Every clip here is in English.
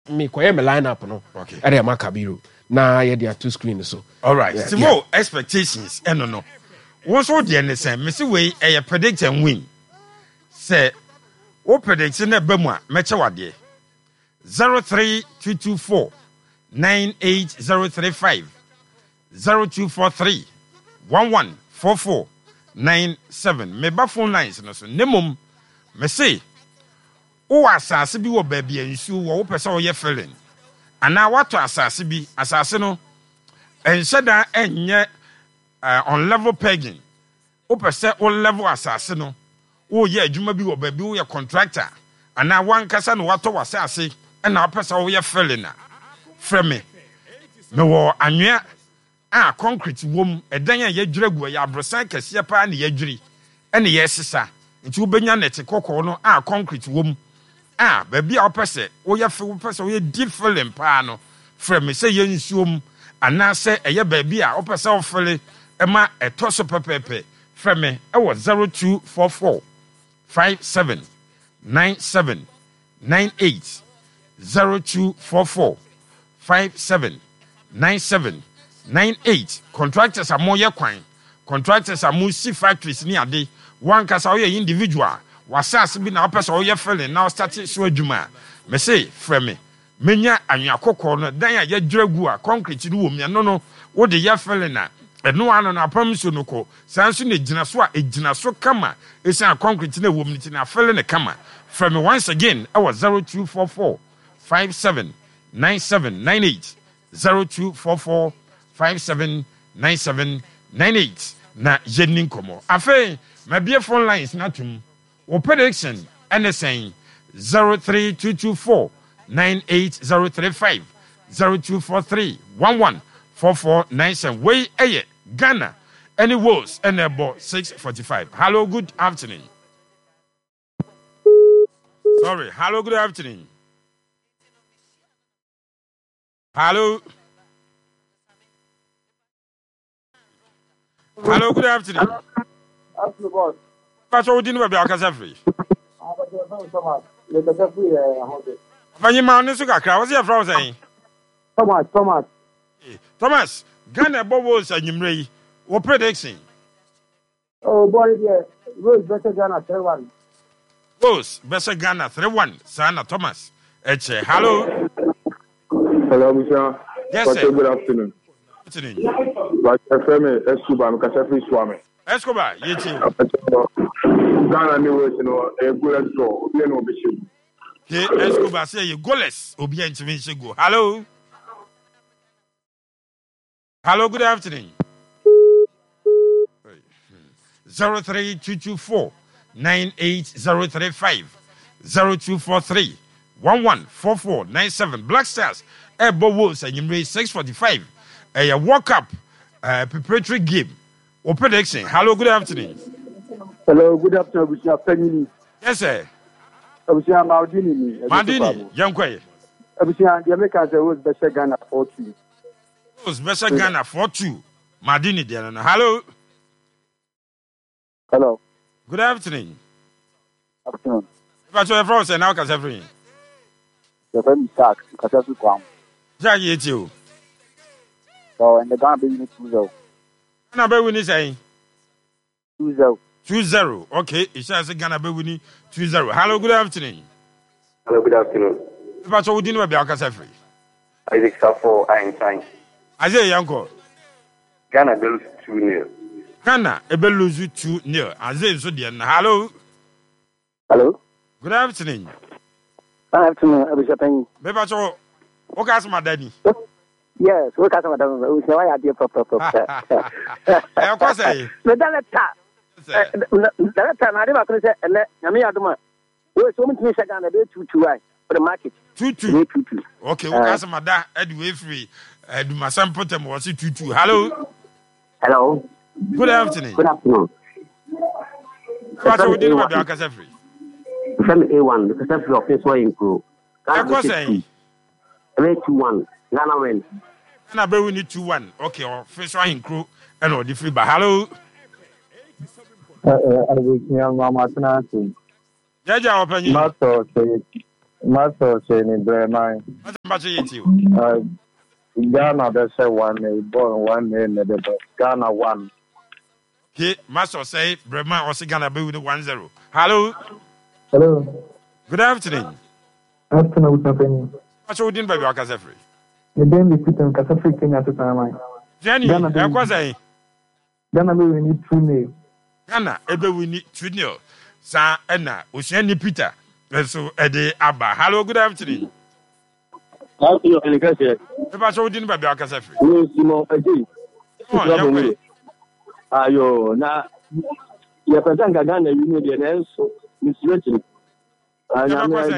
me koye me line up no. Okay. Ere ma Kabiru. Na ye dia two screen so. All right. So expectations no. Once all the NSM, me say we predict and win. Say o predict na be mu a meche wade. 03224 98035 0243 114497. Me ba phone lines no so nemom me say o asase bi wo ba bia nsu wo pese wo ye feeling ana wato asase bi asase no enhyeda enye on level pegging o pese o level asase no wo ye adwuma bi wo ba bi wo ye contractor ana wankasa no wato wasase na o pese wo ye feeling na frame me wo anwea a concrete wom edan ya yedwira gu ya abrosan kese pa na yedwiri ene yesesa nti wo benya net kokko no a concrete wom ba bia opese wo ye fe wo pese wo ye deep feeling pa no frame say ye nsuom ana se eye ba bia opese wo fele ema etoso pepepe frame e wo 0244 57 97 98 0244 57 97 98. Contractors are more kwan. Contractors are more see factories ni ade. One kasa oye individual. Wasas bi na opesa oye feeling now starting so adwuma. Me say frame. Menya anwa kokko no dan ya yedwiragu a concrete no wom ya no wo de ye feeling na eno ano na pamso no ko. Sanso ne gina so a egina so kama. Esa concrete na wom ni ti na feeling ne kama. Frame once again our 0244 57 97 98 0244 579798 na jenin komo afa ma bie phone lines na tum wo prediction and saying 03224 98035 0243 114497 way eye Ghana any woes and about 645. Hello, good afternoon. Sorry, hello, good afternoon. Hello. Hello, good afternoon. Afternoon, boss. Pastor, we didn't have a free. Fanny Man is a crack. What's your frozen? Thomas, Ghana Bobos and Yimray. What prediction? Oh, boy, yeah. Rose better Ghana 3-1. Rose better Ghana 3-1. Sana Thomas. Hello. Hello, Michelle. Yes, sir. Good afternoon. But FM Escobar, Mukashafi Swami. Escobar, Yeti. Ghana, you know, a good draw. You know, Bishop. Escobar say you goalless. Obien to go. Hello. Hello, good afternoon. 03224 98035 0243 114497. Black Stars. Ebo Wolves and you 645. A walk up preparatory game or prediction. Hello, good afternoon. Hello, good afternoon. Yes, sir. Madini, young quay. The Americans was better Ghana 4-2. Was better Ghana 4-2. Madini, hello. Hello. Good afternoon. Afternoon. But your friends and now, Casafri. The family sack, Casafu Kwam. Jack, you. So, and the Ghana baby 2-0. Number winning saying 2-0. 2-0. Okay, it says Ghana be winning 2-0. Hello, good afternoon. Hello, good afternoon. But we didn't have Casafri. Isaac Safo, I am fine. Isaiah Yanko. Ghana lose 2-0. Ghana, ebe lose 2-0. Isaiah Zodian. Hello. Hello. Good afternoon. Good afternoon, Abisha. Maybe so. Okay, that's my daddy. Yes, we can't have we say why are you proper. Of course, eh. The director. Director, na dem akon say ele nyame adoma. We so mutimi say Ghana be 2-2 ai for the market. 2-2. 2-2. Okay, we can't say mada Edway free. Do my son put them was 2-2. Hello. Hello. Good afternoon. Good afternoon. But we didn't have Casafri. From A1, the Casafri office was in Pro. Of course, eh. 2-1. Ghana win. Na be we need 2-1. Okay, or first one in crew and or the free by hello. I will hear Mama Tanasi. Jaja open you. Not so say Master saying Bremen. What's about you? Ghana, they say 1-0, born 1-0, Ghana 1. Okay, Master say Bremen or Ghana be with 1-0. Hello. Hello. Good afternoon. Afternoon, Company. What's your dinner, baby? I can say free. The day we put in Casafri Kenya to time. Jenny, I was saying. Ghana, we need 2-0. Ghana, ebe we need 2-0. Sa Enna, Oceani Peter. So, Eddie Abba. Hello, good afternoon. How you in the If I showed in baby, I can say free. Simon Adi. Ayo, na ya present Ghana Union the Nelson, Miss Richard. I'm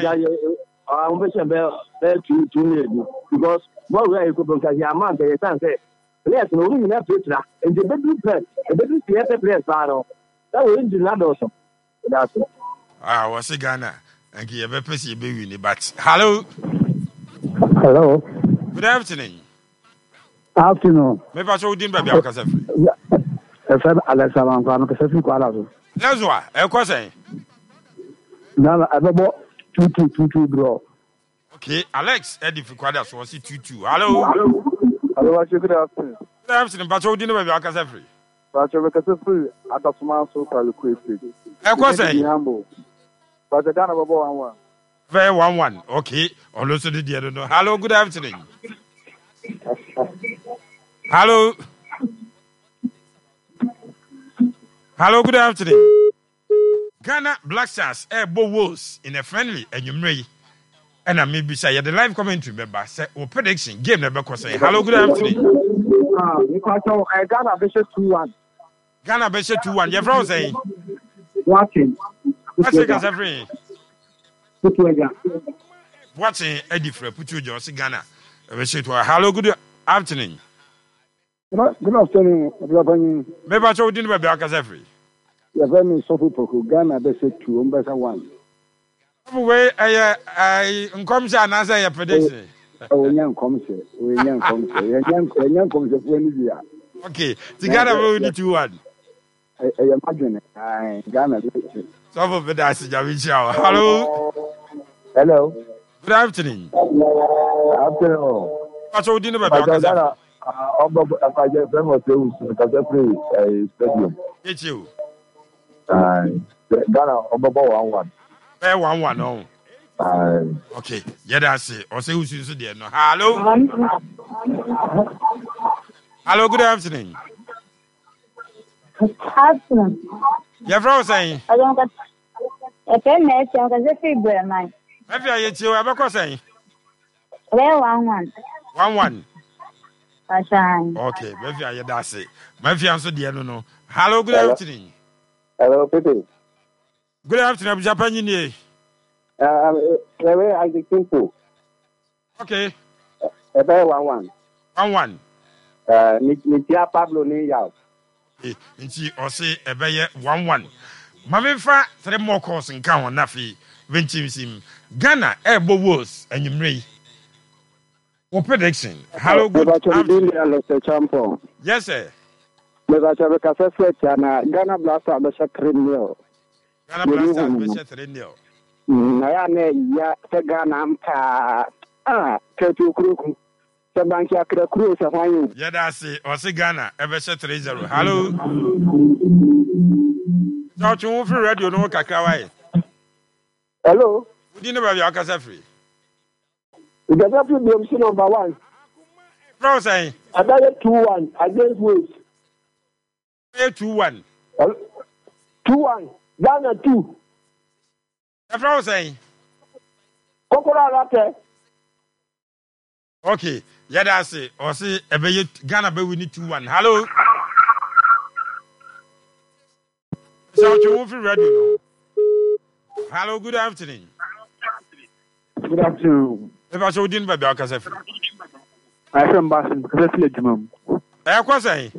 because what we are going to have man, they say, yes, no, we have to and the bedroom press, the bedroom theater press, that will into that also. That's it. I was a Ghana and give a PC baby, but hello. Hello. Good afternoon. Afternoon. Maybe I showed in baby, I can say free. If I'm Alexander, I'm going to say free. That's why, I was saying. Now, I have about 2-2 draw. Okay, Alex, Eddie Fuquada, so I see 2-2. Hello. Hello, good afternoon. Good afternoon, but showed in baby, I can say free. But you're free at the small social equity. I was saying. But the Ghana 1-1. Very 1-1. Okay. Also the other no. Hello, good afternoon. Hello. Hello, good afternoon. Ghana Black Stars Bo Wolves in a friendly and you may. And I maybe say the live commentary member say or prediction game never cause say hello, good afternoon. Ghana Bishop 2-1. Ghana Bishop 2-1. Your friend saying Watching. What's it as every watching Eddie Fred put you just Ghana. Hello, good afternoon. Good afternoon. Maybe I told you about Bacasafri. You're very so people Ghana they say 2-1. Way I come to answer your prediction. Oh, young comes here. Young comes here. Okay, the Ghana will need 2-1. I imagine Ghana. Some of it is Javichao. Hello. Hello. Good afternoon. Afternoon. What's your dinner about Bacasafri? I get them or two stadium. It's you. Ghana, Obobo 1-1. 1-1, no. Okay, yeah, that's it. Or say who's using there. No. Hello. Hello, good afternoon. Afternoon. Your friend saying? I don't get a pen, I can say free bread, man. Have you ever saying? Well, 1-1. 1-1. Okay, maybe I that's it. Maybe I'm so dear no. Hello, good afternoon. Hello, Peter. Good afternoon, Japan. I think simple. Okay. A bear 1-1. 1-1. Nitia Pablo Niyao. Nti or say a bear 1-1. Mamifa 3 more calls in count on Nafi. Ventim Ghana, Bo Wolves, and you may. What prediction? Hello, good afternoon. Yes, sir. Ghana Blaster Bishop 3-0. Ghana Blaster Bishop 3-0. Ya Ghana Ketu Kruku. Sabankia Kru Safayu. Yeah, that's it. Or say Ghana, Bishop 3-0. Hello. Don't you move for radio? No, Kakawai. Hello. We didn't have your Casafri. We got up to the number 1. Frozen. I got 2-1 against Wales. 2-1. 2-1. Ghana 2. Frozen. Kokora Latte. Okay. Yeah, that's it. Or say Ghana be we need 2-1. Hello. So you move for radio. Hello, good afternoon. Good afternoon. If I showed in by Bacasafri. I am Bassin, President. I was saying.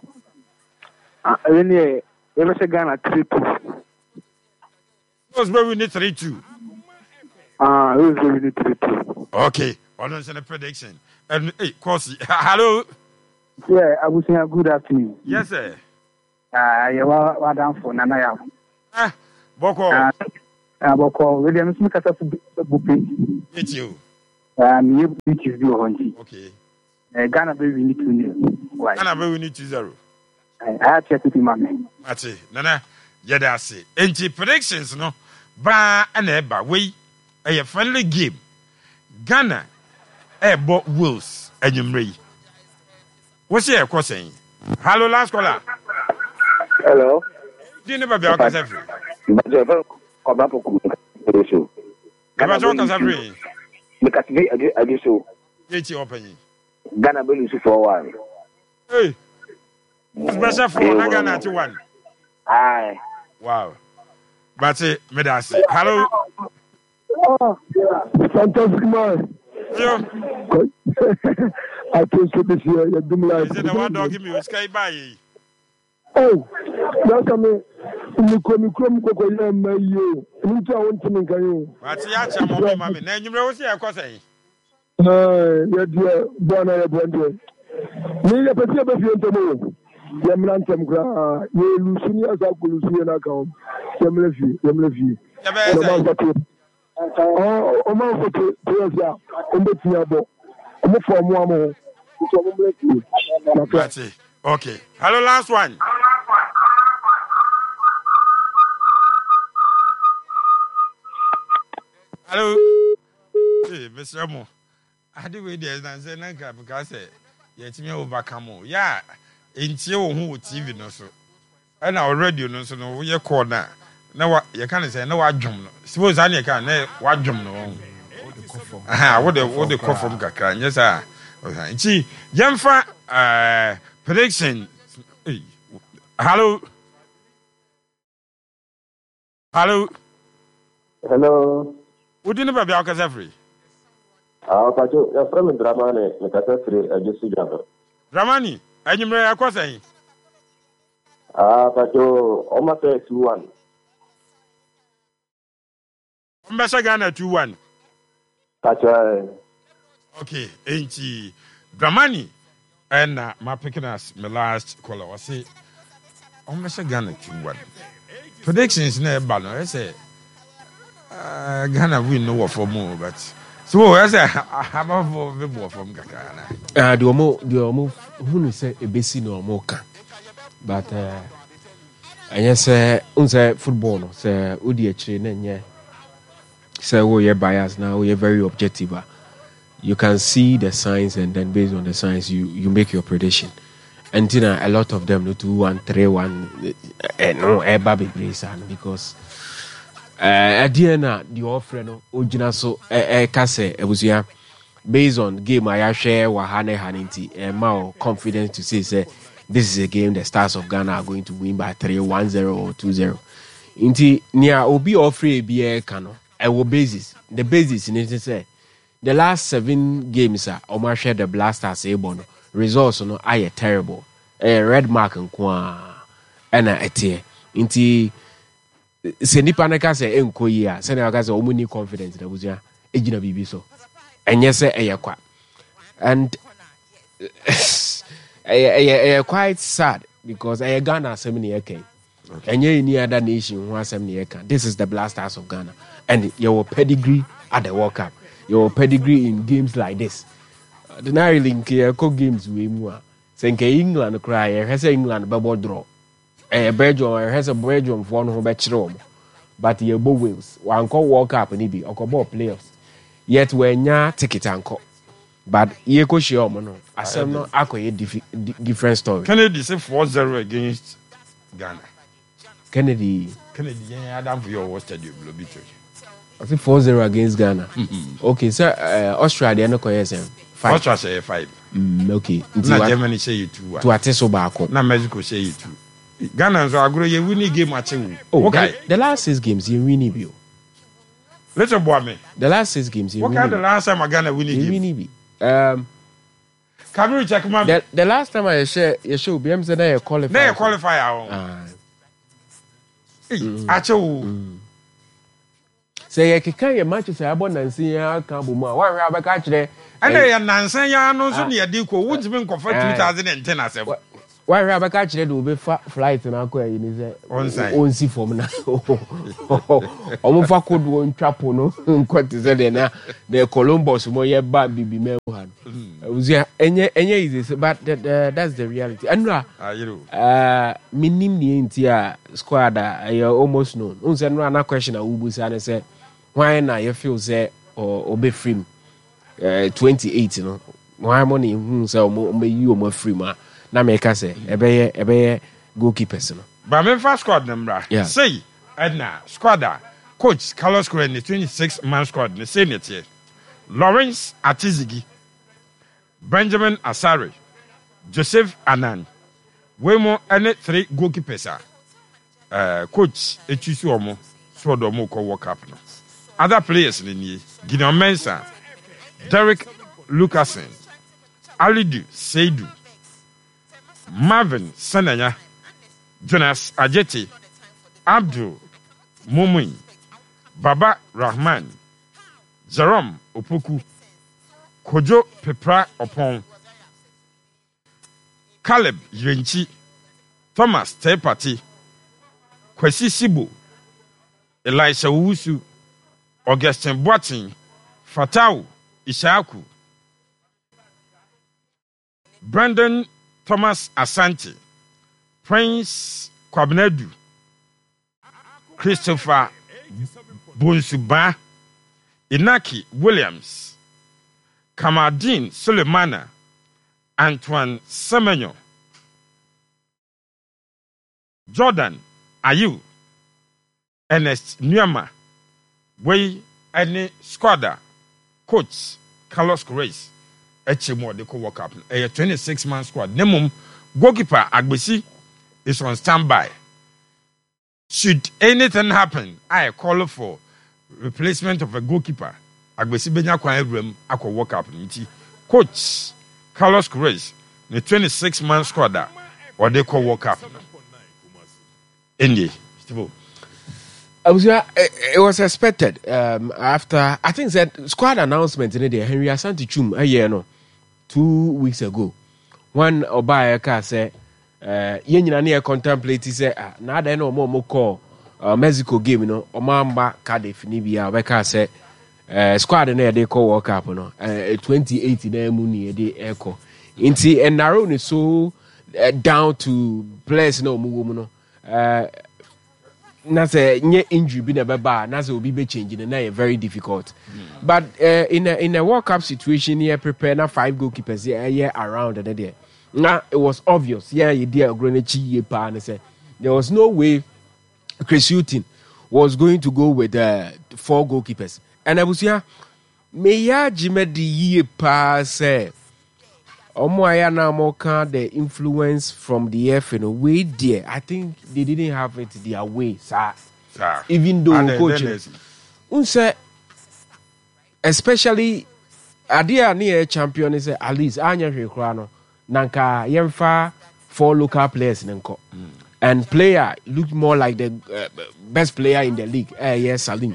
It was a Ghana 3-2. Because we need 3-2. It was very 3-2. Okay. On a prediction. And hey, Kosi. Hello. Yeah, I was saying good afternoon. Yes, sir. You are down for Nanaya. Boko. Aboko Williams Mikasa Bupi. It's you. Me which is your hunting. Okay. Ghana baby need to know. Why? Ghana baby need 2-0. I have checked with mommy. Ati, nana, yada say. Enti predictions no. Ba and eba we a friendly game. Ghana ebo Wolves enyumre. What's your question? Hello, last caller. Hello. Do you never be out Casafri? Ghana open. Ghana will lose 4-1. Hey, special for Ghana 2-1. Aye. Wow. But Medasi. Hello. Oh, fantastic man. Yo. I told you this year, you're doing like. Is it the one dog give me sky by? Oh, that's a me. You come, my you. You want to make you. But Yacha, mommy, then you know, see, I was saying. Yeah, dear, Bona, Bonde. Me, a petit peu de tomorrow. Yamlantam gra, you lose as I could see an account. Yamlevi. Oh, Oman for Teosia, Umbetia, for Moamo. Okay. Hello, last one. Hello. Hey, Mr. Mo. I do wait there and say, Nanka, because yet me overcome. Yeah, in Tio who TV no so. And our radio no so no, we are corner. Now, you can't say no, I jump. Suppose I can, what jump no. Aha, what the call from Kaka, yes, sir. See, Jamfa prediction. Hello. Hello. Hello. Would you never be out Casafri? Pacho, you're from Dramani, Casafri, I just see you. Dramani, and you may across saying. Pacho, almost 2-1. Mbasha Ghana 2-1. Pacho. Okay, ain't he? Dramani, and my picking us, my last caller was say, Mbasha Ghana 2-1. Predictions never banner, I say. Ghana win no for more, but so I say I have a more from Ghana. The Omo, who say a basic no more can, but I yes, unse football, no, say, Udi chain, and yeah, say, oh, you're biased now, we're very objective. You can see the signs, and then based on the signs, you make your prediction. And you know, a lot of them, no 2-1, 3-1, no, baby brace, because. At the end, the offer no ojina so kase ebusia based on game I share wahane haninti ma confidence to say this is a game the Stars of Ghana are going to win by 3-1-0 or 2-0. Inti nia obi offer e bi kano ewo basis the basis in it say the last 7 games Omar share the Blasters ebono results no are terrible red mark nko na etie inti se nipa na ka se enko yi a se na ka se omu ni confidence na buzia ejina bibi so enye se eyekwa and quite sad because Ghana asem na yeke enye any other nation who asem na yeka. This is the Blasters of Ghana and your pedigree at the World Cup, your pedigree in games like this. The na link ko games we mu a se nke England cry hese England bebo draw Belgium has a Belgium for no be chiro but ye bo Wales wan call World Cup ni bi okobo playoffs yet we nya ticket anko but ye ko share omo no asem no akoye different story. Kennedy say 4-0 against Ghana. Kennedy yeah, Adam for your stadium lobby church. I say 4-0 against Ghana. Okay, so Australia no ko yes 5. Australia say 5. Okay. Na Germany say you 2. To ateso ba ko. Na Mexico say you 2. Ghana so agro ye winning game at you. Oh, okay. The last 6 games you winning bi. Let's boy me. The last 6 games you winning. What kind of last time Ghana winning game? You winning bi. Cameroon check man. The last time I share BM said I qualify. Na qualify acho. Say you can your matches say about Nancy can bo ma. Wan hwe abeka kire. Ana ya nansan ya no so ne yade ko wuntimi nkofa 2010 asem. why have catch it will be flight and aqua in his own sea form now. Almost could one chapel, no, quite is there. The Columbus, more bad be man. Was yeah, any easy, but that's the reality. And minim the entire squad, I almost known. Unse no question I will say, why not you feel say or be free 28, you know. Why money say you more free ma. Na make say ebe goalkeepers no. But me first squad number. Yeah. Say Edna squad coach Carlos Correa in the 26-man squad ne say net here. Lawrence Atizigi, Benjamin Asare, Joseph Anan. We mo any 3 goalkeepers coach echusu omo so do mo ko work up no. Other players ni Gideon Mensah, Derek Lucasen, Alidu Seidu, Marvin Sananya, Jonas Ajeti, Abdul Mumui, Baba Rahman, Jerome Opoku, Kojo Pepra Opon, Caleb Yenchi, Thomas Tepati, Kwesi Sibu, Elisha Wusu, Augustin Boatin, Fatau Ishaku, Brandon Thomas Asante, Prince Kwabnedu, Christopher Bunsuba, Inaki Williams, Kamadin Sulemana, Antoine Semenyo, Jordan Ayu, Ernest Nyama, Way any squadder, coach Carlos Correa. Echemo de ko work up. A 26-man squad. Nemum goalkeeper Agbesi is on standby. Should anything happen, I call for replacement of a goalkeeper. Agbesi benya kwa room akọ work up nti. Coach Carlos Correa, the 26-man squad or they call work up. Indy, Steve. It was expected after I think that squad announcement in the Henry Asante Chum a year no 2 weeks ago. One Obayaka said, "Yenina near contemplate say na da no more call Mexico game no Omamba Cardiff Nibia Beka say squad na dey call World Cup no 2018 na mu ni dey echo. Inti and narrow ni so down to players no mu no na say nye injury bi na beba na say obi be change na very difficult. But in a World Cup situation here prepare na 5 goalkeepers here around there. Now it was obvious. Yeah, you did Grenichi pa and say there was no way Chris Hughton was going to go with 4 goalkeepers. And I was here me ya jimedi ye pa say Omo aya na mo kan the influence from the F in a way there. I think they didn't have it their way, sir. Even though coach unse especially adia near champion is at least anya hwekra no nanka yemfa 4 local players nenko. And player looked more like the best player in the league. Yes, Salim.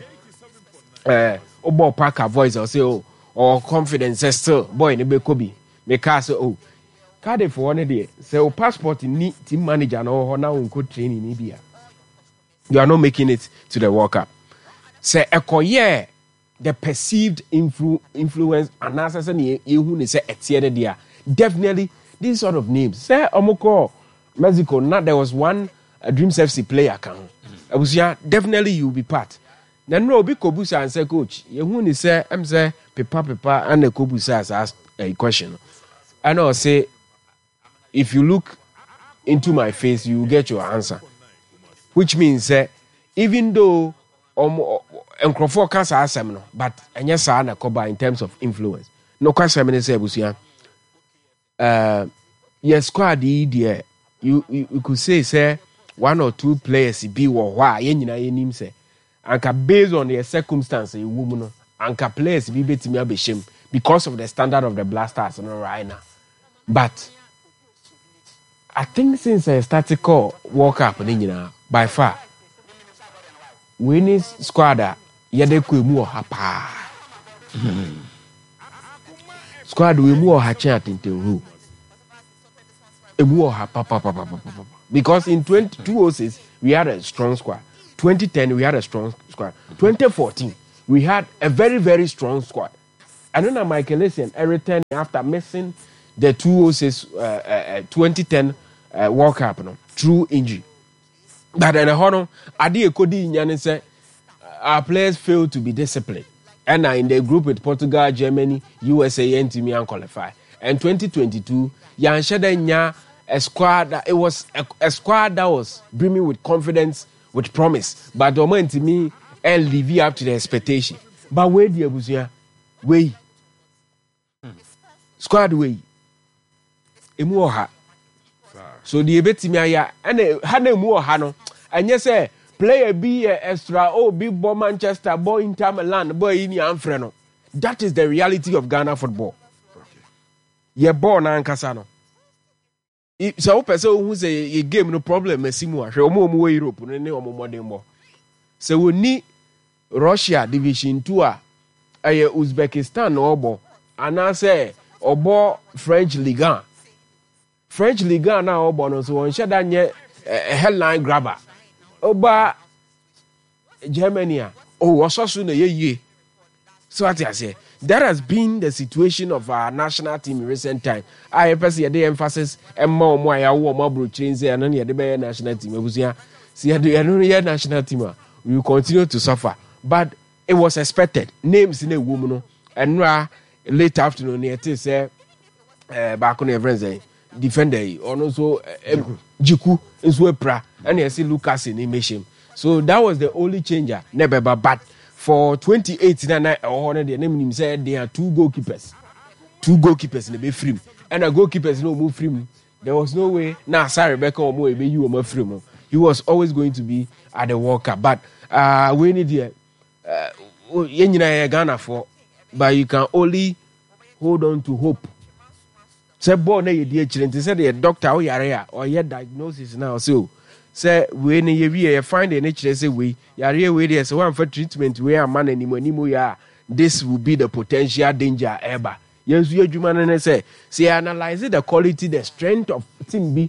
Obo Parker voice or say or confidence still boy ne be Kobe. Make us card for one day. Say passport in team manager no now unko training in India. You are not making it to the World Cup. Say ekoye the perceived influence and answer you who say etiere there. Definitely these sort of names. Say omoko Mexico, not there was one Dreams FC player can. I was definitely you will be part. Then no big Kobusa and say coach. You who say I'm say paper and the Kobusa has asked a question. I know say if you look into my face, you will get your answer. Which means even though Nkrofo can say asem no, but enya sa na koba in terms of influence. No question me say busia. Yes, squad there. You could say 1 or 2 players be wa ye nyina ye nim say anka based on the circumstances you woman no anka players be betimi abeshim because of the standard of the Blasters no right now. But I think since I started call World Cup nyina by far winning squad ye de ko emu oha pa squad we mu oha chen atenten hu Because in 2006 we had a strong squad. 2010 we had a strong squad. 2014 we had a very, very strong squad. And then Michael Essien returned after missing the 2010 World Cup through injury. But in the honor, Adi Ekodi Nyane said our players failed to be disciplined. And in the group with Portugal, Germany, USA, and Team Young qualify. And 2022, Yan Shadanya, a squad that it was a squad that was brimming with confidence, with promise. But the moment to me, and live up to the expectation. But where the Abusia, way squad way, Emuoha. So the Ebetimia and Hane Muohano, and yes, player be extra, be boy Manchester, boy Inter Milan, boy in Freno. That is the reality of Ghana football. You're born and Casano. So, person who say a game no problem, Messimo, Romo Europe, no more than more. So, we need Russia Division 2, Uzbekistan, Obo, and I say, Obo French Ligue 1 now, Obo, so on Shadanya a headline grabber. Oba Germany, also soon a year. So what I say, that has been the situation of our national team in recent time. I personally the emphasis and more change and only the national team. See, the national team we will continue to suffer, but it was expected. Names in a woman and late afternoon, it say back on your friends, defender, or also Jiku in Swepra, and you see Lucas in Imeshim. So that was the only changer, never but. For 2018, the name said there are two goalkeepers in the frame, and a goalkeepers no move frame. There was no way. Now, sorry, Rebecca or Mo, you were frame. He was always going to be at the World Cup, but we need Ghana for, but you can only hold on to hope. Say, born a dear children. They said the doctor or your diagnosis now. So. Say when you find the nature say we there so one for treatment we are man anymore ya this will be the potential danger ever. Yes, you human say analyze the quality, the strength of team B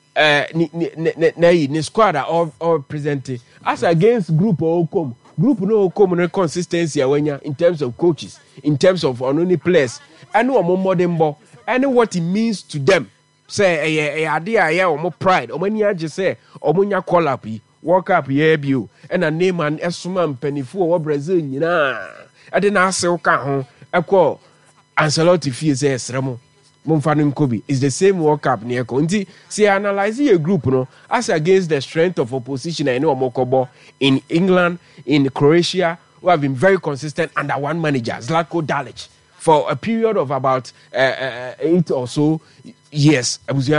ni squad or presenting as against group no consistency in terms of coaches, in terms of only players, and no more than ball and what it means to them. Say a idea or more pride or many just say or munya call up walk up ye bu and a name and essuman penny for Brazil I didn't ask home a call Ancelotti fees Remo Monfanim Kobe is the same walk up near Conti. See analyze a group no as against the strength of opposition I know Mokobo in England, in Croatia, who have been very consistent under one manager, Zlatko Dalic, for a period of about 8 or so years.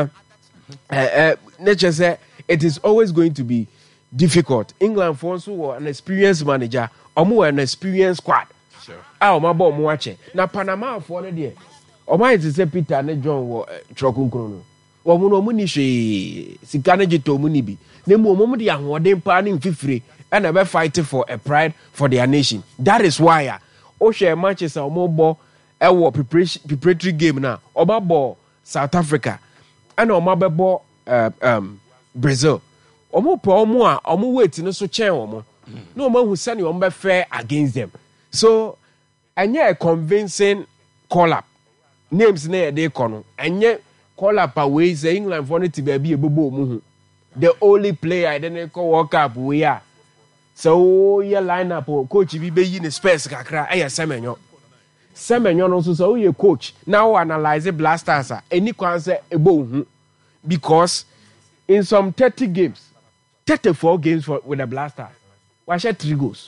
Nature said it is always going to be difficult. England for also an experienced manager or more an experienced squad. Sure. My boy Muache. Now Panama for the day. Or my is Peter and John were Trokunkono. Or Munomunishi, Sikanaji to Munibi. Nemo Momodi and Wadem Panning Fifri and ever fighting for a pride for their nation. That is why Osha Manchester or more a preparatory game now. Or ball South Africa and or ball Brazil. Omo po omo wait no so chen omo. No man who send you fair against them. So and a convincing call up. Names near they kono. And yet call up away say England for it to be a bobo muhu. The only player I didn't call World Cup we are. So your lineup coach be in the space kakra Semenyo. Semenyo also so your coach. Now analyze the Blasters any answer ebo because in some 30 games, 34 games with the Blasters, why share 3 goals?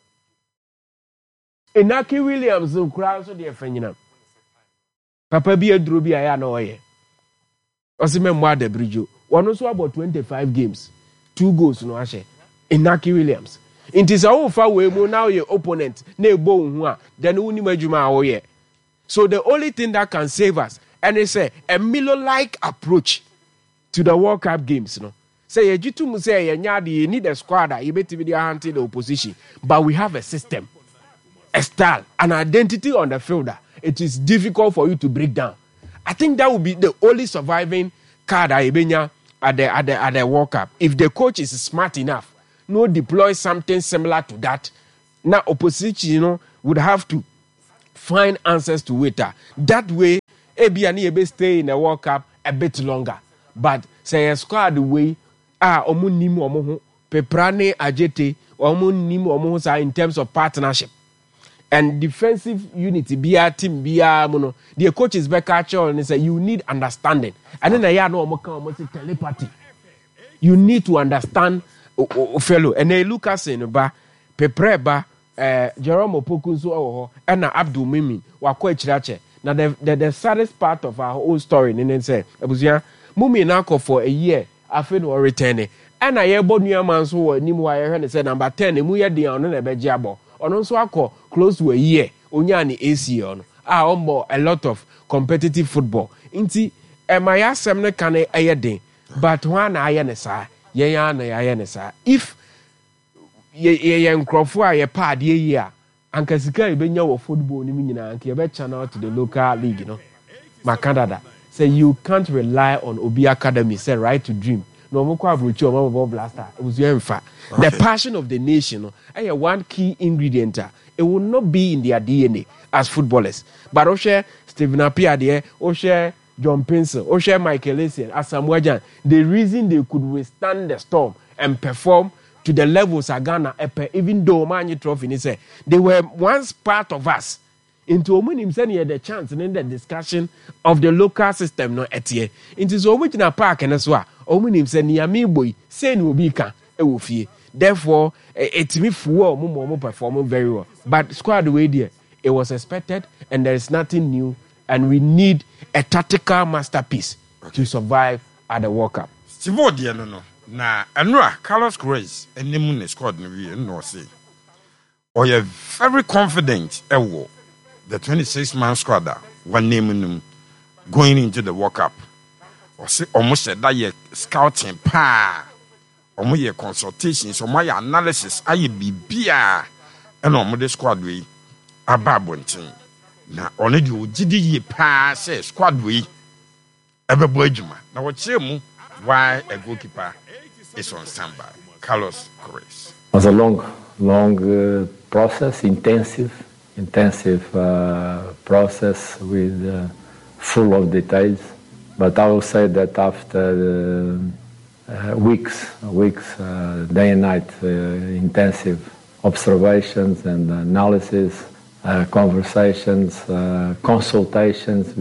Inaki Williams and crowd so dear friend. Papa be a drubi I know ye. Osime mwa de bridge. One also about 25 games, 2 goals no ashe. Inaki Williams. It is a far way more now your opponent, ne bo then uni majuma oye. So the only thing that can save us, and they say a Milo-like approach to the World Cup games, no. Say you say you need a squad that you better be hunting the opposition, but we have a system, a style, an identity on the field that it is difficult for you to break down. I think that would be the only surviving card ebenya at the World Cup. If the coach is smart enough, no deploy something similar to that. Now opposition, would have to find answers to it. That way, ebe stay in the World Cup a bit longer. But say a squad way, omu nimu omu peprane ajete omu nimu omu sa in terms of partnership and defensive unity. Bia team bia mono. The coach is back at you and say you need understanding. And then I know omo say telepathy. You need to understand fellow. And then Lucas in ba pepreba. Jerome Opoku nso and Abdul Mimi wakwa chirache. Now the saddest part of our whole story in say abusua Mumi na for a year after no return and I hear bonu man so ni mu aye say number 10 mu ye dia ono na beji abo ono nso akọ close to a year onya ni AC ono ombo a lot of competitive football inti my asem ne kan aye den but one na aye ne sa yen ya na aye ne sa if ye nkrofo a ye pad ye yi a anka sika e benya wo football ni nyina anka ye be channel to the local league no makadada say you can't rely on Obi Academy say right to dream no mo kwa abrochi o mo blaster it was emfa the passion of the nation no one key ingredient it will not be in their DNA as footballers but o share Stephen Appiah there o share John Pencil o share Michael Essien Asamoah Gyan the reason they could withstand the storm and perform to the levels of Ghana, even though Mani Trophy say they were once part of us. Into Omunim send the chance in the discussion of the local system no etie. Into so which na park and as well. Omunim send Yami boy, say no bika, e therefore, it me for Mumo performing very well. But squad way there, it was expected and there is nothing new, and we need a tactical masterpiece to survive at the World Cup. No. Na Enra Carlos Queiroz enemu ne squad no wie no say or you very confident the 26-man squad one name going into the World Cup or say almost said that ye scouting pa omo ye consultations omo ye analysis aye bibia and omo the squad we ababontin na ono di ogidi ye pa say squad we ebebo adwuma na wo kire mu why a goalkeeper is on standby. Carlos Queiroz. It was a long process, intensive process with full of details. But I will say that after weeks, day and night, intensive observations and analysis, conversations, consultations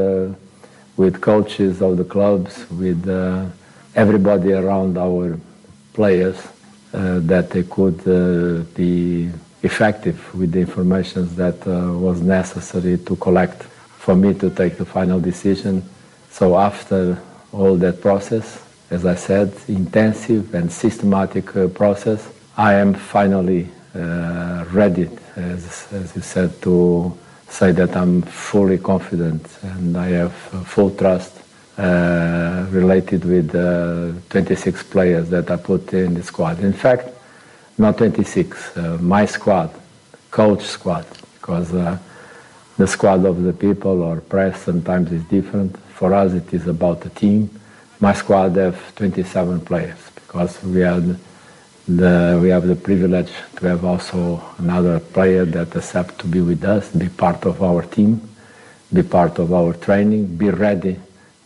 with coaches of the clubs, with everybody around our players, that they could be effective with the information that was necessary to collect for me to take the final decision. So after all that process, as I said, intensive and systematic process, I am finally ready, as you said, to say that I'm fully confident and I have full trust related with 26 players that I put in the squad. In fact, not 26, my squad, coach squad, because the squad of the people or press sometimes is different. For us, it is about the team. My squad have 27 players because we have the privilege to have also another player that accepts to be with us, be part of our team, be part of our training, be ready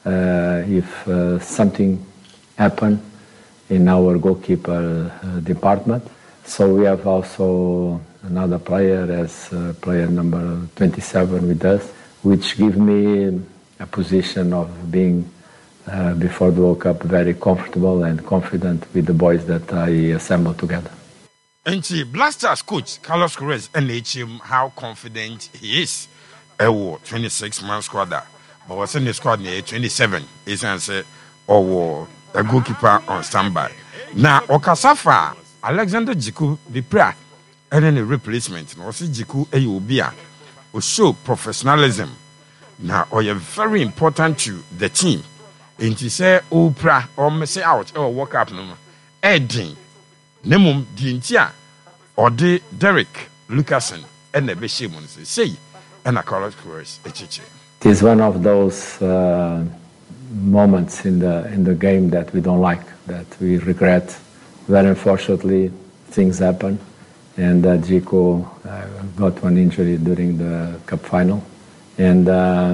if something happens in our goalkeeper department. So we have also another player as player number 27 with us, which gives me a position of being before the World Cup very comfortable and confident with the boys that I assembled together. And Blasters coach Carlos Queiroz and him how confident he is. 26-man squad, but was in the squad near 27. Is answer or a goalkeeper on standby. Now Okasafa Alexander Jiku the prayer and then a replacement. No see Jiku Ayubia will show professionalism. Now or you're very important to the team. And he say Oprah or me say out or walk up no Edding Nemum Dintia or de Derek Lucasen and the Beshimun say and a Carlos Queiroz. It is one of those moments in the game that we don't like, that we regret. Very unfortunately, things happen, and Zico got one injury during the cup final, and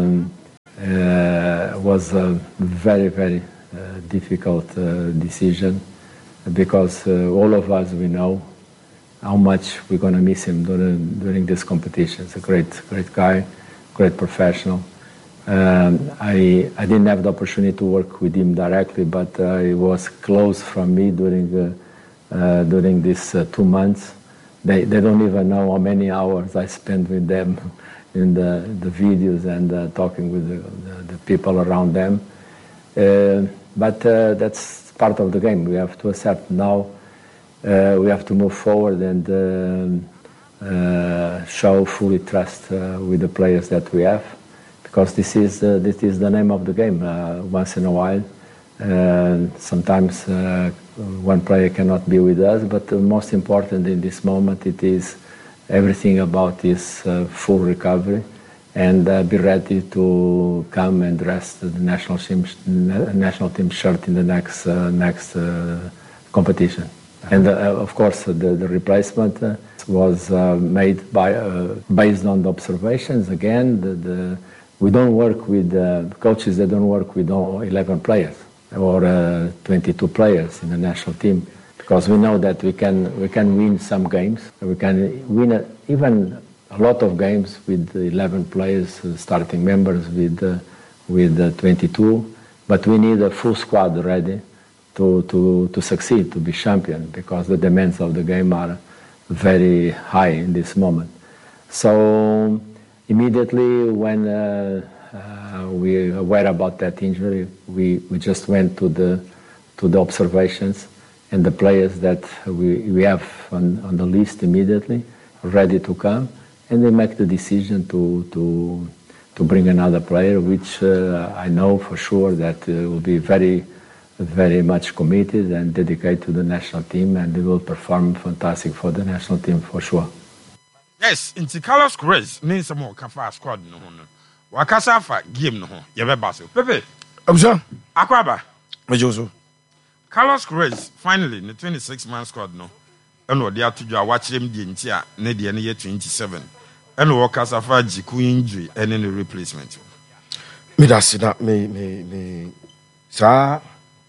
was a very, very difficult decision, because all of us, we know how much we're going to miss him during this competition. He's a great guy, great professional. I didn't have the opportunity to work with him directly, but it was close from me during these 2 months. They don't even know how many hours I spent with them in the videos and talking with the people around them. But that's part of the game. We have to accept now. We have to move forward and show fully trust with the players that we have, because this is the name of the game. Once in a while, sometimes one player cannot be with us, but the most important in this moment, it is everything about his full recovery, and be ready to come and rest the national team shirt in the next competition. And of course, the replacement was made based on the observations. Again, we don't work with coaches that don't work with 11 players or 22 players in the national team, because we know that we can win some games. We can win even a lot of games with 11 players, starting members with 22, but we need a full squad ready to succeed, to be champion, because the demands of the game are very high in this moment. So immediately when we were aware about that injury, we just went to the observations, and the players that we have on the list immediately ready to come, and they make the decision to bring another player, which I know for sure that will be very, very much committed and dedicated to the national team, and they will perform fantastic for the national team for sure. Yes, into Carlos Queiroz means some more kafa squad no no. Wakasa fa game no ho. Ye be baso. Pepe. Abuja. Akwaba. Mejoso. Carlos Queiroz finally the 26-man squad no. Eno de atudwa wachirem die nti a ne de ne ye 27. Eno wakasa fa Zico injury and any replacement. Me da sida me sa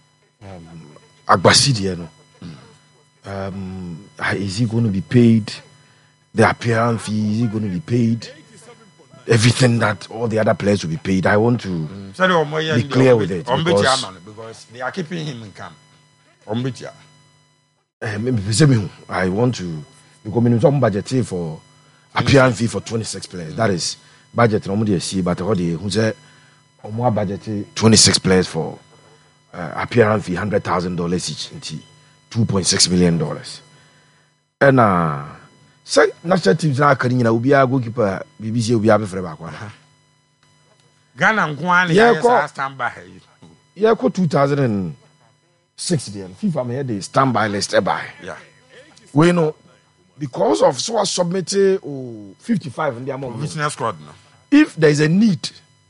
Agbasi there no. Is he going to be paid? The appearance fee, is he going to be paid? Everything that all the other players will be paid. I want to be clear with it. Because they are keeping him in camp. I want to, because we have budget for appearance fee for 26 players. That is budget. But who said more budget 26 players for appearance fee $100,000 each, $2.6 million. And say national teams na akani na obi a goalkeeper BBC obi a be frɛ ba kwa Ghana nkwan ya stand by. Yeah, 2006 there FIFA made the standby list by. Yeah. We know because of so submitted 55 in the amount of squad no. If there is a need,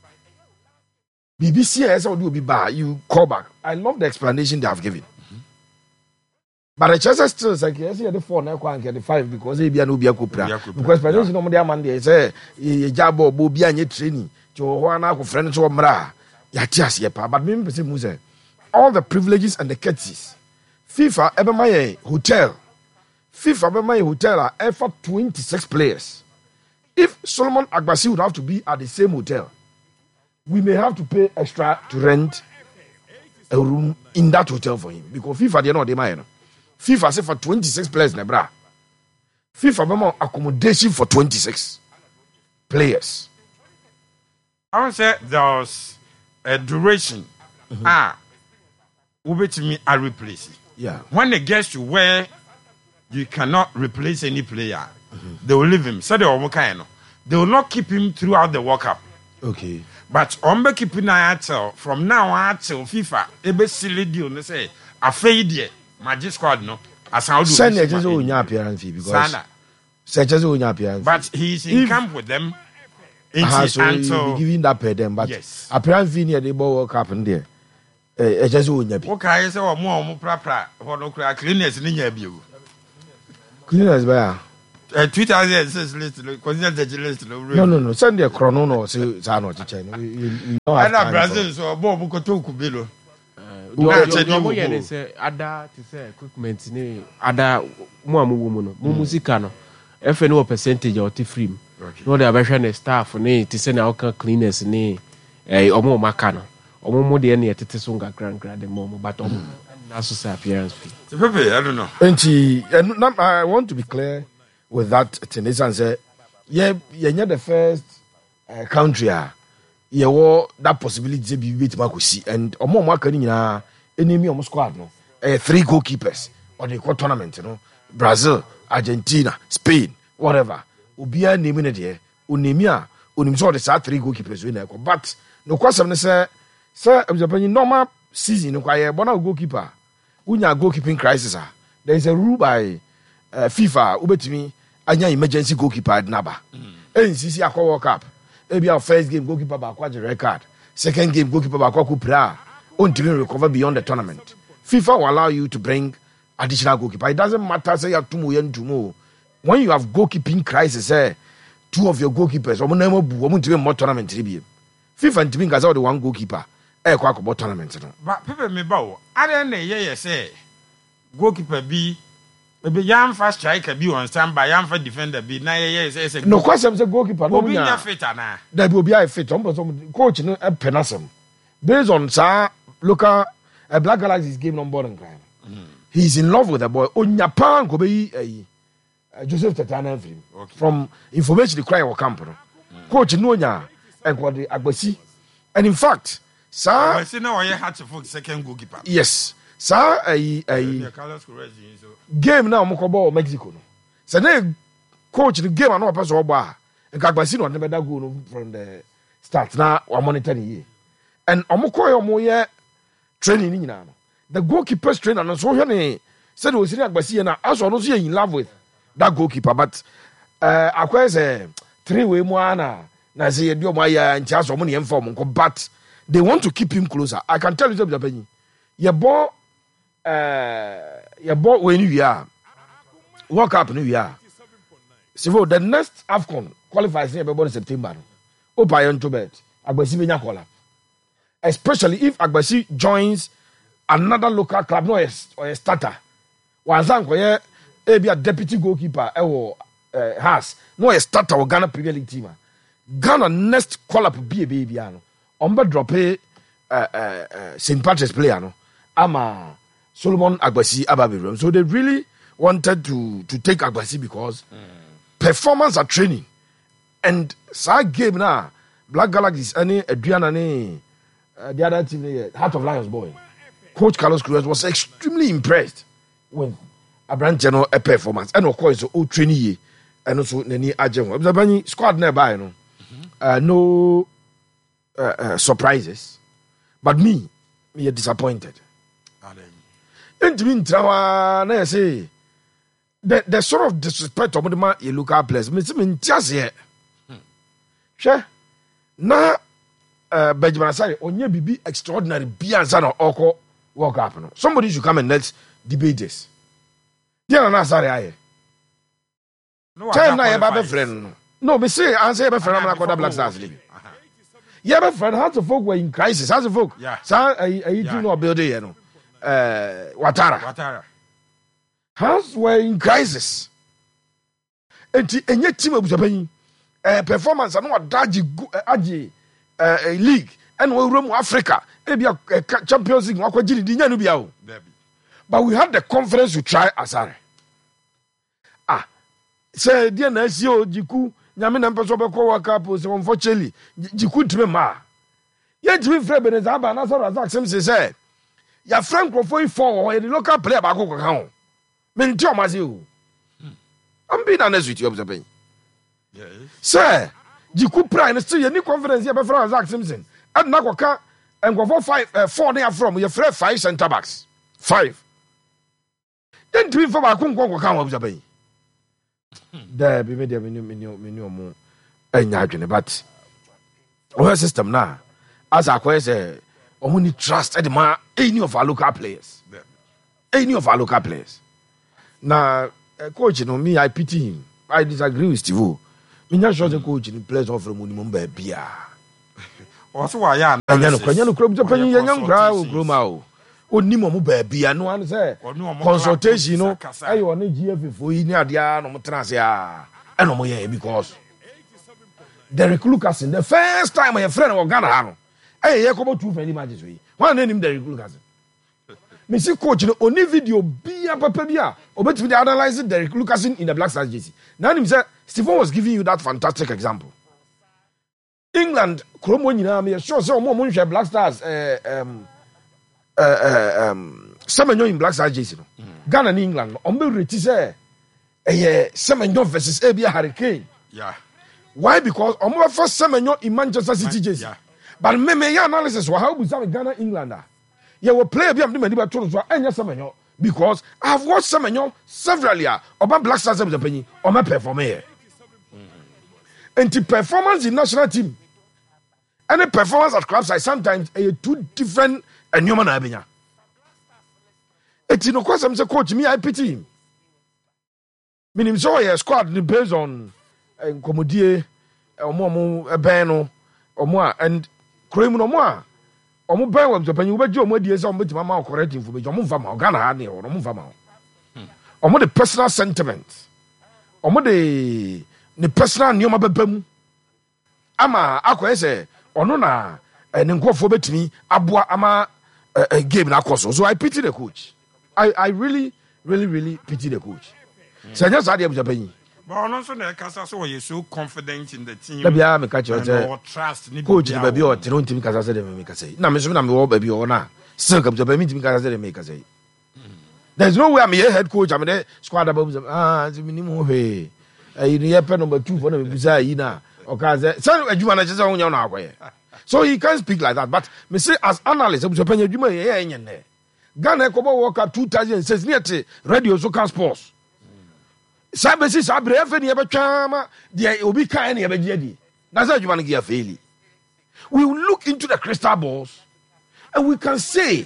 BBC has will be by you call back. I love the explanation they have given. But the chances still like yes, the 4 now can get the 5 because he be an Ubia Cupra. Because explanation no more man say jabo bobi anye training to wana ko friend to mra ya tias ye pa. But me say muse all the privileges and the courtesies. FIFA ever my hotel. FIFA ever my hotel are for 26 players. If Solomon Agbasi would have to be at the same hotel, we may have to pay extra to rent a room in that hotel for him because FIFA they know they mind. FIFA say for 26 players nebra. FIFA memo accommodation for 26 players. I would say there was a duration. Ubetimi a replace. Yeah. When it gets to where you cannot replace any player, they will leave him. So they will not keep him throughout the World Cup. Okay. But ombe keeping until from now until FIFA ebe silly deal no say a fade magic squad no as how do send just onya appearance fee because send just onya appearance. But he's in camp with them so until giving that per them but yes. Appearance fee near the World Cup in there just nyabi okay say o mo prapra ho no kra cleaners ni nya bi o cleaners ba 2006 list consider the list no send the chrono no say za no chiche no and Brazil so bo bu ko to ku bi lo mo ye ne say ada to say equipment ni ada mo amu mu no mo musica no efe no percentage o ti free no dey abehwe ne staff ni to say na o kan cleaners ni omo maka no omo mo de na yetete so nga grand de mo but omo na so say appearance fee pepe I don't know and I want to be clear with that Tunisian say yeah the first country that possibility to be wait makosi and omo maka ni nyina enemy omo squad no 3 goalkeepers or the tournament you know Brazil, Argentina, Spain, whatever obia name ne de onemi a onim so the 3 goalkeepers we na but no kwasam ne say Japan normal season no kwaye bona goalkeeper unya goalkeeping crisis there is a rule by FIFA ubetimi anya emergency goalkeeper naba NCC akwa World Cup our first game goalkeeper ba kwa record second game goalkeeper ba kwa kupra until recover beyond the tournament FIFA will allow you to bring additional goalkeeper. It doesn't matter say you have two when you have goalkeeping crisis 2 of your goalkeepers more tournament FIFA ntimi ngaza the one goalkeeper kwa ko tournament no but pepe me ba wo are na ye say goalkeeper bi maybe yam fast striker bi on standby yam for defender bi na ye say no kwasem say goalkeeper no obi nya fit ana da bi obi a fit coach no penasem based on local Black Galaxy's game number and crime he's in love with the boy onya pan ko be Joseph Tetana from information the cry or camp coach no nya and what the Agbasi and in fact sir I see now you had to for second goalkeeper yes sir game now mo ko ball Mexico no say na coach the game no pass o ball and Agbasi no never that goal from the start na we monitor ye and omo ye training ni nyina no the goalkeeper's trainer no so hwe said we see Agbasi na aso no so in love with that goalkeeper but akwa say 3 way mu ana na say ye dio mo ya ntia aso mo ne inform nko but they want to keep him closer. I can tell you something. Your ball when you are World Cup New Year. So the next AFCON qualifies in September. Opa to bet Agbasi benya kola. Especially if Agbasi joins another local club or a starter. Wanzan ko be a deputy goalkeeper has no a starter or Ghana Premier League team. Ghana next call up be a baby ano. Omba drop St. Patrick's player no ama Solomon Agbasi ababirum. So they really wanted to take Agbasi because performance at training and side game na Black Galaxies any Adriana ni the other team Heart of Lions boy Coach Carlos Cruz was extremely impressed with Abranteno performance and of course o training and also nani ajenwo Zabani squad nearby no no surprises but me are disappointed and to me na say the sort of disrespect of the you local players me just here sure na Benjamin Asare onye bibi extraordinary bianza na oko World Cup no somebody should come and let's debate this dia na Asare aye no na ye ba be friend no me say answer be friend na kwada Black Stars league yeah, my friend, how to folk were in crisis. How to folk? Yeah. So, you do not build it, you know. Ouattara. House were in crisis. And yet, team of Japan performance and what Aji league and we room Africa. Maybe a Champions League. But we had the confidence to try Asare. Say, dear Nasio Jiku. Nyame na mpeso be ko World Cup so unfortunately jiku ntime ma ye ntime frɛ Beneza aba na so Razak sem say ya frank crofo for the local player ba ko kan ho me nti o ma se o am bi na na sweet you observe yes sir jiku prime still ye ni confidence ye be frɛ Razak Simpson and na ko ka enkofo 4 na from ye frɛ 5 center backs 5 ye ntime fa ba ko kan ho observe there be media menu mo enya adwene but our system na as akwa say need trust at any of our local players. Any of our local players. Now, coach, me, I pity him. I disagree with Steve. Me not sure the coach in players offer minimum baby. Also, why ya? Kanyano club Japan young grow groma. Onimo baby, no one say consultation, no. I want GF for you near the no transia. I know more because Derek Lucas in the first time my friend of Ghana. Hey, you come out 2 friendly matches. One name Derek Lucas. Me see coach no only video be a papa bia obet we analyze Derek Lucas in the Black Stars jersey. Now him say Stephen was giving you that fantastic example. England kromo nyina me sure say omo nhwe Black Stars Semenyo in Black Stars jersey no. Ghana and England omo reti say Semenyo versus Abia Hurricane. Yeah. Why? Because omo first Semenyo in Manchester City jersey. Yeah. But me analysis wa how we say Ghana Englander. You will play a bit of Semenyo because I have watched Semenyo several years about Black Stars of the penny or my performer. And the performance in national team and the performance at clubs are sometimes a two different and human abenya. It's in a course I'm coach me, I pity him. Meaning so a squad based on Comodie or Momo Beno or more and Cream no more. Omo ban wa Japan you bejo omo die say omo betima ma correct information omo mfa ma Ghana ha ne omo mfa ma omo the personal sentiment omo the personal nyoma bebam ama akoye say ono na ne nkofo betimi aboa ama game na akoso. So I pity the coach. I really pity the coach. So just had Japan. But also the Kasa so you so confident in the team. Labia me catch you trust coach the baby or tino team Kasa say me make say. Na me so na me wo baby or na. Still come Japan team Kasa say make say. There's no way I'm here head coach I'm there squad above me ni mo he. You hear pen number 2 for na me bisa yi na. Okaze say adwuma na chese wonya na akoye. So he can't speak like that, but me say as analyst Japan adwuma ye enye ne. Ghana Kobo World Cup 2006 near Radio Soccer Sports. Sabesi sabre efe ni ebetwama de obi kan ni ebegye na say adwuma no gia faili. We will look into the crystal balls and we can say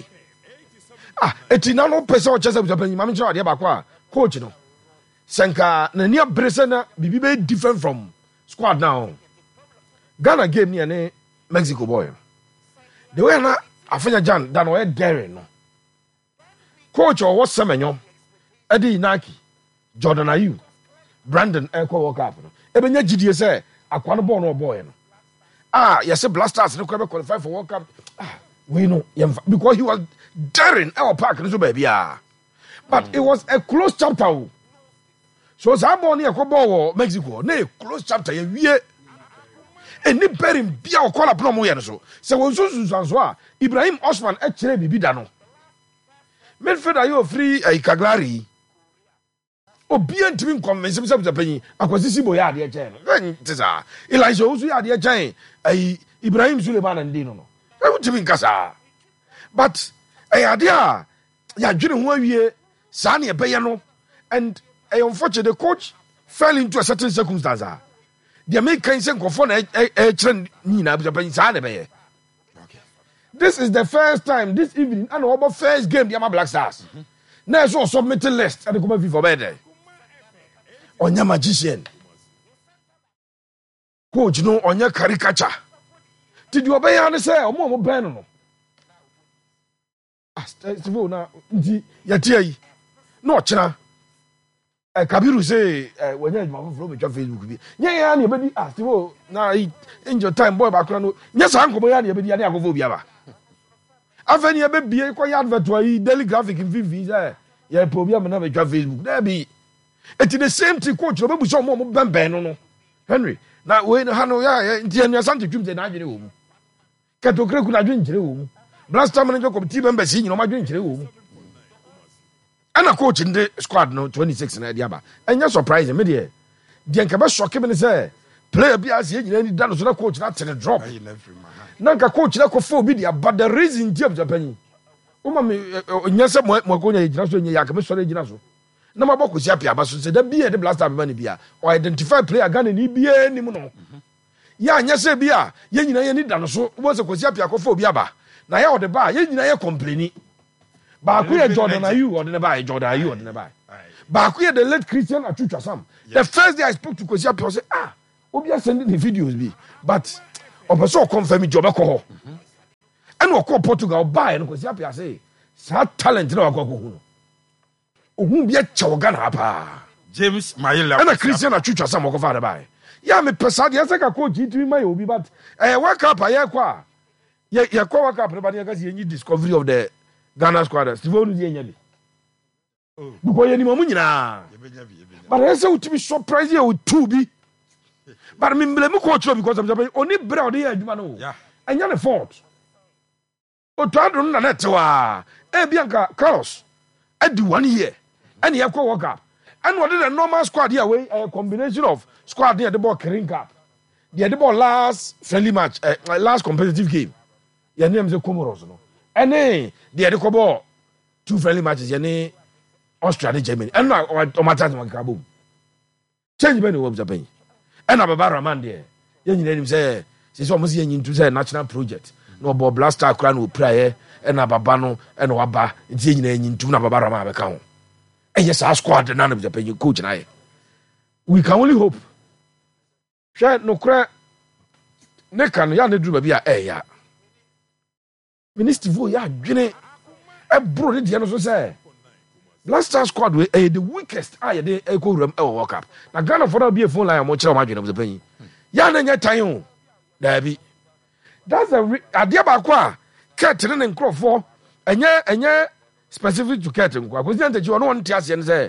etina no pese o chese Japan mama nchira de ba kwa coach no senka na ni abrese na bibi be different from squad now. Ghana game ni ene Mexico boy. The way na afanya Jan dan o daring no. Coach or what Semenyo Eddie Naki Jordan Ayew Brandon Echo World Cup no ebenya gidie say akwa no ball no boy no yes Black Stars no qualify for World Cup we know because he was daring our park no so baby but it was a closed chapter. So that ball near ball Mexico na a closed chapter ye wie eni berim bia o call up no mo ye no so won so so Ibrahim Osman e kire bibi da no midfielder you free Kaglari Obian to convince himself to pay Akwasisi Boya de chain. Tisa Elijah Osu ya de chain Ibrahim Suleiman and Dino. I would to Kasa. But idea ya during 1 year Sani Bayano and unfortunately the coach fell into a certain circumstance. The American sent for a trend Nina Japan Sani Bay. This is the first time this evening and our first game the Black Stars. Now so submitted list and the come for bed. On your magician. Coach no on your caricature. Did you obey and say or more banner? Now Yatia no China. Kabiru say when you're from your Facebook. Yeah, anybody asked you now in your time boy background. Yes, Uncle Boyan, you'll be the Agovia. Afeni ebe bie kwa ya advert wa daily graphic in vivi ya problem na be twa Facebook there be it the same thing coach no be so mo ben no Henry na we ha no ya nti enu asante twum de na adwene wo mu keto kreku na adwene nkire wo mu Black Star manager committee members yi nyino ma adwene nkire wo mu ana coach in the squad no 26 na dia ba enya surprise me de nka be shock me say player bi as ye nyina ni da no so na coach na tene drop nanka coach na kofo bi dia but the reason dia Japan uma me nyase mo ko nya gina so nya ya ka me sore gina so na mabokosi apia ba so se da bi e de Black Star be ni bia or identify player Ghana ni bia ni mu no ya anya se bia ye nyina ye ni da no so wo se Kwesi Appiah akofo obi aba na ya ode ba ye nyina ye complaini ba ku ye Jordan Ayew ode ne ba Jordan Ayew ode ne ba ba ku ye the late Christian Atwitwasam the first day I spoke to Kwesi Appiah say obi sending the videos bi but opeso confirm job ko ho and we call Portugal buy no Kwesi Appiah say sa talent na wa hu no ohun bia chewo Ghana pa James Mayela and a Christian Atwitwasam ko fa buy ya me pesa de say ka coach itimi mai obi but World Cup ya kwa ye kwa World Cup ba de ka say any discovery of the Ghana squad Steve Onu de nya bi because ye ni mo nyina but I say utimi surprise you with two bi but me blame coach because I'm saying only bread dey aduma no enya ne fault o to adun na net wa Bianca Carlos adi 1 year and ye kwa World Cup and what the normal squad here way a combination of squad near the ball Kering Cup the ball last friendly match last competitive game your name is Comoros no and the ball 2 friendly matches your Australia Germany and no o matter man ka boom change be no wo Japan and Baba Rahman there you nyina nim say almost yen into say national project no ball blaster kra no prayer and Baba no and waba nti nyina yen into na Baba Rahman be ka ho yes our squad na no Japan coach na we can only hope share no kra ne kan ya ne duru ba bia ya minister vo ya dwene e bro ne de no so say Black Star squad we the weakest they go room World Cup. Na Ghana for that be a phone line mo kire o madwene Japan ya na nya tan o da bi that's a adia ba kwa Kurt ne nkrofo enye specific to Kurt nkwa ko sente ji ono nti ase ne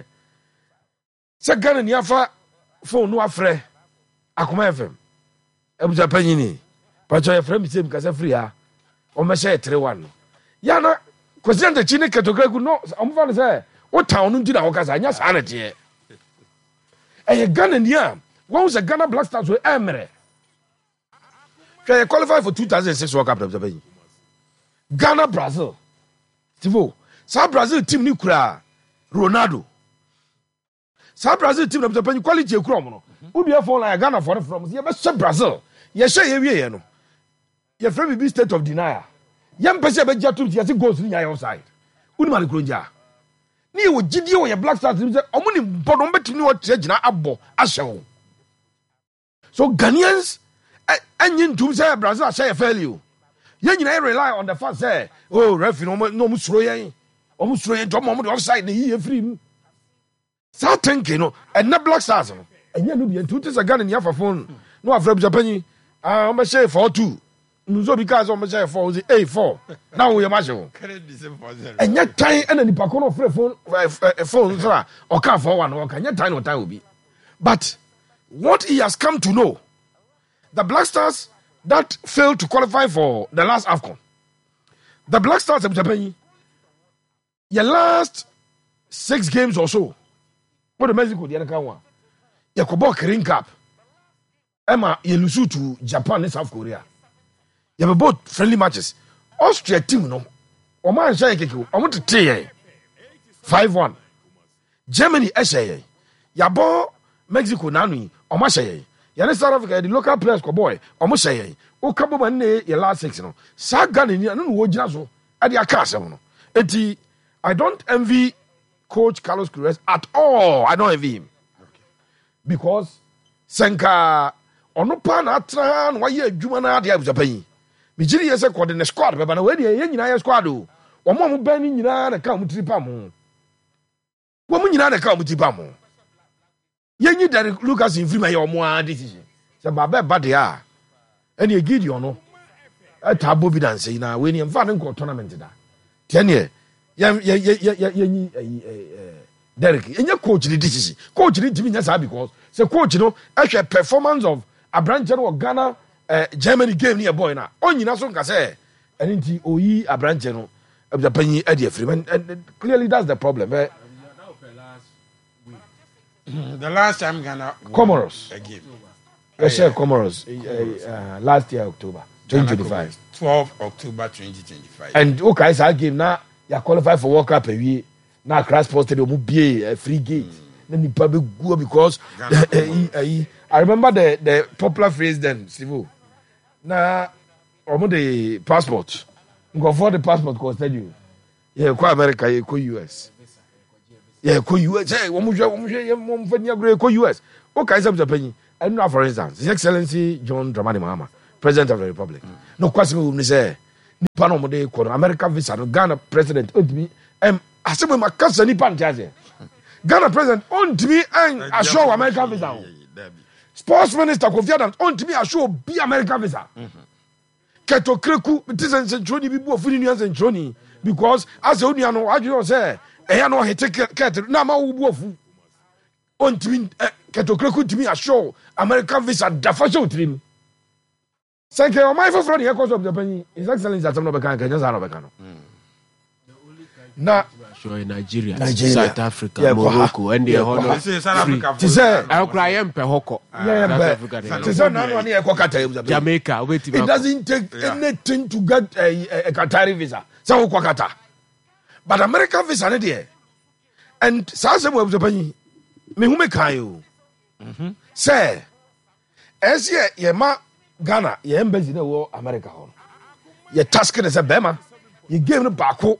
se Ghana ni afa phone no afre Akoma FM ebu Japan ni pa cho ya frame mi se mi kasa free ha o me share 3-1 ya na ko sente chi ne ketokaku no o fa ne se o town no ndina wokasa anya sa na tie Ghana ni a won se Ghana Black Stars we emere they qualify for 2006 World Cup Japan Ghana Brazil Tivo sa Brazil team ni kura Ronaldo sa Brazil team na Japan quality e kura mo no obi e phone like Ghana for from ye be Brazil ye share ye wie ye no ye free be state of denial ye mpese be jatu ye se goals ni nya outside uni mali kronja ni wo gidi wo ye Black Stars say omo ni bodo mbetini wo tire gina abo ahyewo so Ghanaians anyin tum say Brazil share failure ye nyina rely on the fact say referee no mu suro yen to mo de offside na ye free mu sa tanke no and na Black Stars no enya no bi entu say Ghana ni afa phone no afra Japan o me share 4-2 nuzo because o me share 4 now we match o enya time and ni pa ko no free phone so o ka 4-1 o ka enya time no time obi but what he has come to know the Black Stars that failed to qualify for the last AFCON. The Black Stars of Japan, your last 6 games or so, what the Mexico, the other one, you could buy Kering Cup, Emma, you lose to Japan and South Korea. You have both friendly matches. Austria team, no, or man, I want to tell you 5-1. Germany, SAA, you bought Mexico, Nani, or Mashay. Yana South Africa, the local players ko boy, almost say, O Cabo Man, your last 6, no. Sagan in no Wojazo at the Acasa. No. I don't envy Coach Carlos Queiroz at all. I don't envy him. Okay. Because Senka, on no pan at Tran, why you Jumana, the Japan. Mijiri is a quad in the squad, but where the Yen squad do. Or more banning in a count to Pamo. Woman in a count to Pamo. Yenyi Derek Lucas in free my own decision. So Baba Badia. And you give you no. A tabo be dancing now when you find a tournament. 10 years. Derek, and your coach the decision. Coach didn't mean yes, because the coach, you know, actually performance of a branch of Ghana, Germany game near boy now. Only Nason can say, and into OE a branch of the penny idea free. And clearly that's the problem. The last time Ghana Comoros a game. Yes, Comoros last year October 2025. 12 October 2025. And okay, so game now you qualify for World Cup a year. Now Crash Post Stadium will be a free gate. na nipa be go because I remember the popular phrase then Steve na omo the passport go for the passport cost you yeah ko America yeah ko US yeah ko US hey omo fanya go ko US o kai say Japan and now for instance His Excellency John Dramani Mahama President of the Republic no kwase me say nipa no mo de ko American visa no Ghana president ontimi asebe makasa nipa ntiaze Ghana president ontimi and assure American visa sports minister Kofi Adams ontimi assure be American visa keto kreku tisen sentroni bi bu ofuni nuan sentroni because as onua no adwo say eya no hete ket na ma wo bu ofu ontimi keto kreku ntimi assure American visa da fa show trim Sanke o my for the cause of Japan His Excellency that no be kan Kenya no be kan na sure Nigeria, South Africa, yeah, Morocco and the honor South Africa Akra yempe hoko South Africa Jamaica wait it doesn't take anything to get a Qatari visa so ko Qatar but American visa ne there and say we Japan me hu me kan yo say esie ye ma Ghana ye embassy na wo America ho ye task ne say bema ye game no baako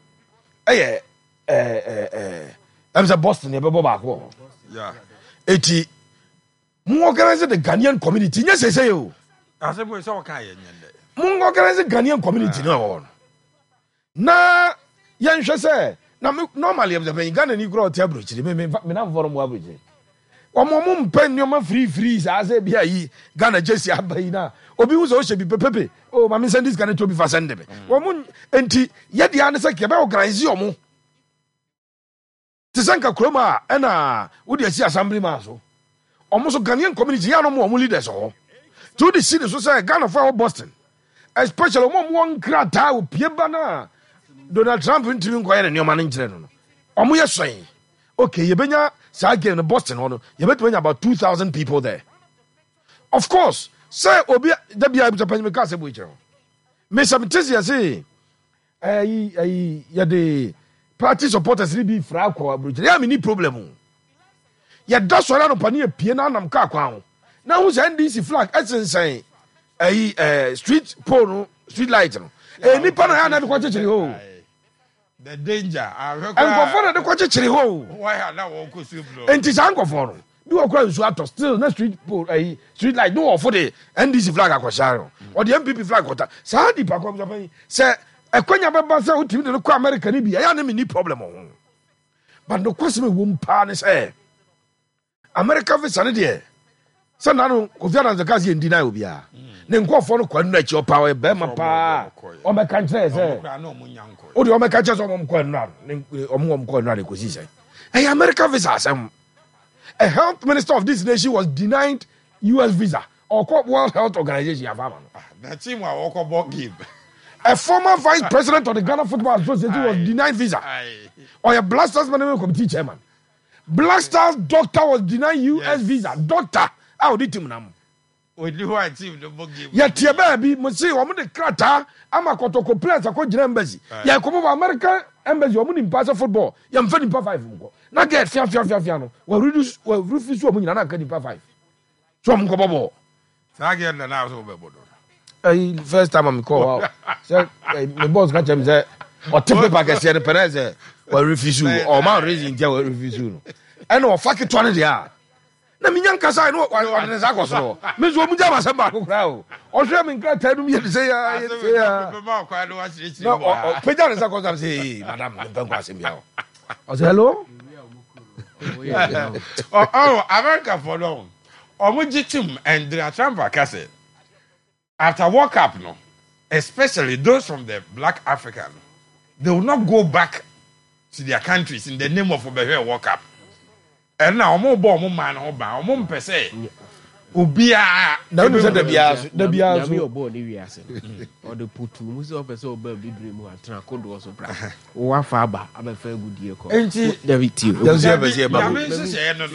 I'm a Boston, you back. Yeah. 80 more organize the Ghanaian community. Yes, I say you. I said, we saw Kaya. More organize the Ghanaian community. No, na yan say. Now, normally, I'm the Ghana Negro Tabridge. Me not for Wabridge. One moment, pen your man free, as a BIE, Ghana Jesse Abaina. Obi was also be pepe. Oh, my send this Ghana to be for Sunday. One moon, and yet the answer can organize your mo. Tisanka Kroma, and would you see assembly maso? Almost a Ghanaian community, no more leaders all. To the city, so say Ghana for Boston. Especially one crata with Piebana. Donald Trump into inquire in your man in general. Omuya saying, okay, you been in Boston, you bet about 2,000 people there. Of course, say, Obi, the Bia Japan Mikasa Witcher. Miss Amtizia say, the party supporters be Frauko, Bridge. There are many problems. Yet that's what I don't pania piano and Kakao. Now who's NDC flag? Essence saying, street polo, street light. Nippon and I watch it. The danger. And go for the watch it. Why are now Uncle Sublo? And tis uncle for him. Do a crime so still no street street light no for the NDC flag akwasharo or the MPP flag water. Sadi Paco Japan say a Quenya Bamba to the American Libya. I am any problem. But no question won't punish air. America for Sunday. So now, Kofiana the Gazi and deny Ubia. Then go for no quadrate your power, Bema Pa, or my country, or the Omega catches on Quadran, Omum Quadran, a America visa. A health minister of this nation was denied US visa or World Health Organization. That team will walk about give. A former vice president of the Ghana Football Association was denied visa. Or a Blasters Management Committee chairman. Blasters doctor was denied US visa. Doctor. How did him now? With you, I team the book give. Yet, your baby, Monsieur, I'm the Krata, I'm a Kotoko players, a coach embassy. Yeah, come over American embassy, you're winning pass of football. You're very per 5. Now get Fiano. Well, refuse to win and I can per 5. So I'm Cobo. Again, the house over. First time I'm called out. The boss got him there. Or Timber Parker said the Perez, well, refuse or Mount Raising, will refuse. I know, fuck it 20 years. Na minyan kasa no wa ne za koso me zo mu jama se ba ko kra o o hwe me nkra ta dum ye se ya be ma kwa do wa chiri chiri o peja ne za koso say madam me ben kwa se bia o say hello oh America for long omujitim and the Trump kase after World Cup no especially those from the black African they will not go back to their countries in the name of the World Cup. And now, more bomb man or bow, mum per se. Ubia, no, the Bias, your body, or the Putu, who's over so baby dream, or Tranco was a brother. Or Faba, I'm a fair good year. And she, David,